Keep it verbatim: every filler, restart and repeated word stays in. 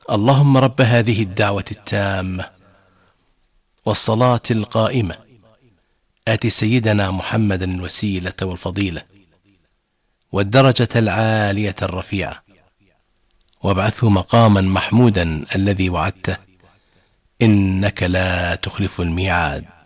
اللهم رب هذه الدعوة التامة والصلاة القائمة آت سيدنا محمدا الوسيلة والفضيلة والدرجة العالية الرفيعة وابعثه مقاما محمودا الذي وعدته إنك لا تخلف الميعاد.